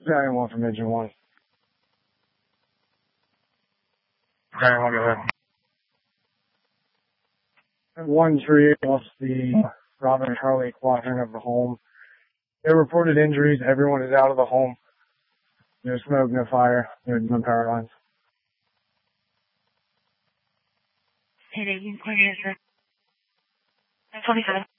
Battalion 1 from Engine 1. Battalion 1, go ahead. 1-3 off the Robin and Harley quadrant of the home. They reported injuries. Everyone is out of the home. No smoke, no fire, no power lines. Hey, 27.